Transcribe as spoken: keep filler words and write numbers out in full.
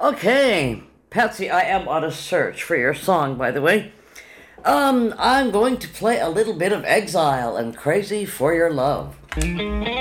Okay, Patsy, I am on a search for your song, by the way. Um, I'm going to play a little bit of Exile and Crazy for Your Love.